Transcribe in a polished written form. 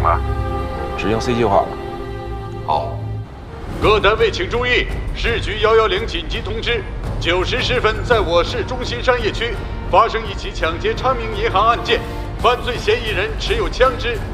吗？ 执行 C 计划吧。 好。各单位请注意，市局110紧急通知：9时10分，在我市中心商业区发生一起抢劫昌明银行案件，犯罪嫌疑人持有枪支。